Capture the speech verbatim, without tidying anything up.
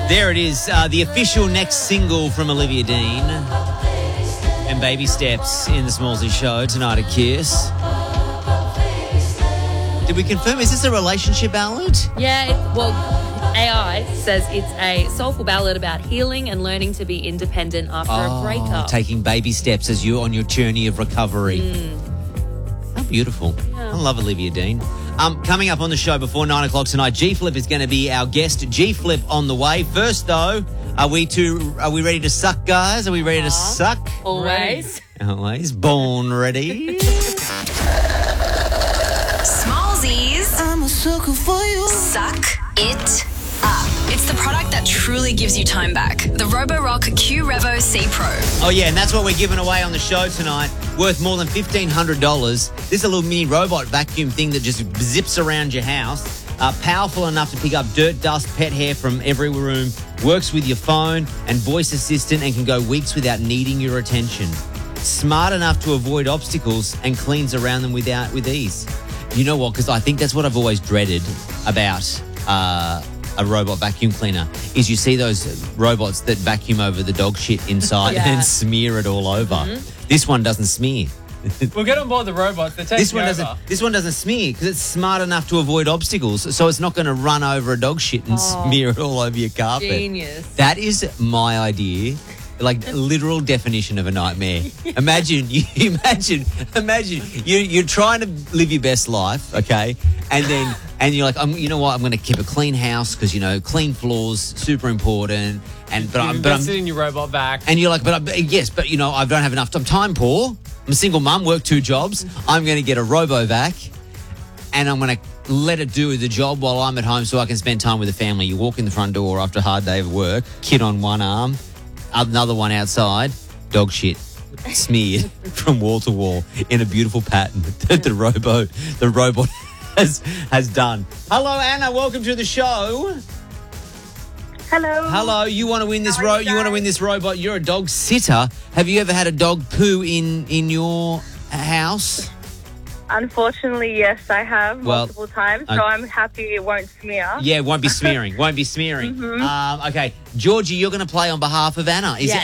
There it is, uh, the official next single from Olivia Dean and Baby Steps in the Smallsy Show tonight at Kiss. Did we confirm, is this a relationship ballad? Yeah, it, well, A I says it's a soulful ballad about healing and learning to be independent after Oh, a breakup. taking baby steps as you're on your journey of recovery. Mm. How beautiful. Yeah. I love Olivia Dean. Um, coming up on the show before nine o'clock tonight, G-Flip is going to be our guest. G-Flip on the way. First, though, are we to, are we ready to suck, guys? Are we ready to suck? Always. Always. Born ready. Smallsies. I'm a sucker for you. Suck it up. It's the product that truly gives you time back. The Roborock Q Revo C Pro. Oh, yeah, and that's what we're giving away on the show tonight, worth more than fifteen hundred dollars. This is a little mini robot vacuum thing that just zips around your house. Uh, powerful enough to pick up dirt, dust, pet hair from every room, works with your phone and voice assistant and can go weeks without needing your attention. Smart enough to avoid obstacles and cleans around them without with ease. You know what? Because I think that's what I've always dreaded about uh, a robot vacuum cleaner is you see those robots that vacuum over the dog shit inside Yeah. and smear it all over. Mm-hmm. This one doesn't smear. We'll get on board the robots. They're taking This one over. doesn't. This one doesn't smear because it's smart enough to avoid obstacles, so it's not going to run over a dog shit and Oh. smear it all over your carpet. Genius. That is my idea. Like literal definition of a nightmare. Imagine, you imagine, imagine you you're trying to live your best life, okay, and then and you're like, I'm, you know what, I'm going to keep a clean house because you know clean floors super important, and but You've I'm but I'm invested in your robot back. and you're like, but, I, but yes, but you know I don't have enough time. Time poor. I'm a single mum, work two jobs. I'm going to get a RoboVac, and I'm going to let it do the job while I'm at home so I can spend time with the family. You walk in the front door after a hard day of work, kid on one arm, another one outside, dog shit smeared from wall to wall in a beautiful pattern that the robo the robot has has done. Hello, Anna. Welcome to the show. Hello. Hello. You want to win this How are ro- you You want to guys? win this robot? You're a dog sitter. Have you ever had a dog poo in in your house? Unfortunately, yes, I have Well, multiple times, so uh, I'm happy it won't smear. Yeah, won't be smearing. Won't be smearing. Um, okay, Georgie, you're going to play on behalf of Anna. Is Yeah.